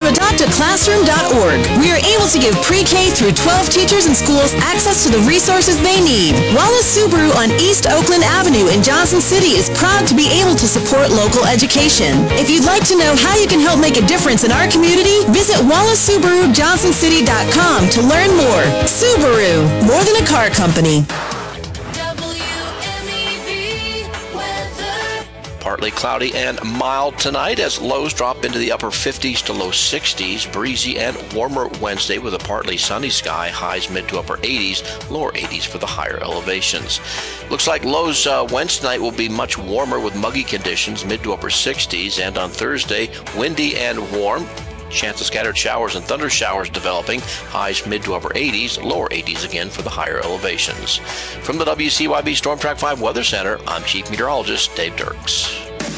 AdoptAClassroom.org. We are able to give pre-K through 12 teachers and schools access to the resources they need. Wallace Subaru on East Oakland Avenue in Johnson City is proud to be able to support local education. If you'd like to know how you can help make a difference in our community, visit WallaceSubaruJohnsonCity.com to learn more. Subaru, more than a car company. Partly cloudy and mild tonight as lows drop into the upper 50s to low 60s. Breezy and warmer Wednesday with a partly sunny sky. Highs mid to upper 80s, lower 80s for the higher elevations. Looks like lows Wednesday night will be much warmer with muggy conditions, mid to upper 60s. And on Thursday, windy and warm. Chance of scattered showers and thunder showers developing. Highs mid to upper 80s, lower 80s again for the higher elevations. From the WCYB Storm Track 5 Weather Center, I'm Chief Meteorologist Dave Dirks.